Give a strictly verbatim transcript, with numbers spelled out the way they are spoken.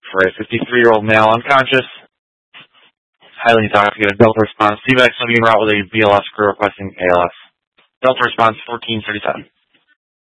for a fifty-three-year-old male unconscious, highly intoxicated. Delta response, C VAC swimming route with a B L S crew requesting A L S. Delta response fourteen thirty-seven.